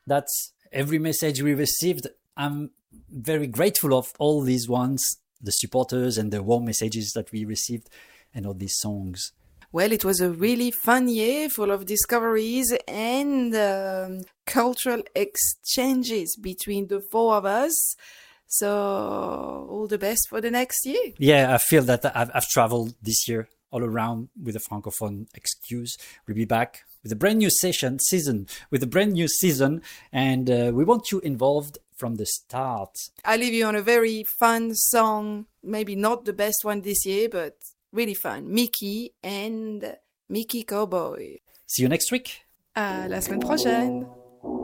that every message we received, I'm very grateful of all these ones, the supporters and the warm messages that we received and all these songs. Well, it was a really fun year full of discoveries and cultural exchanges between the four of us. So all the best for the next year. Yeah, I feel that I've traveled this year all around with a Francophone excuse. We'll be back with a brand new season, and we want you involved from the start. I'll leave you on a very fun song, maybe not the best one this year, but really fun. Mickey and Mickey Cowboy. See you next week. À la semaine prochaine.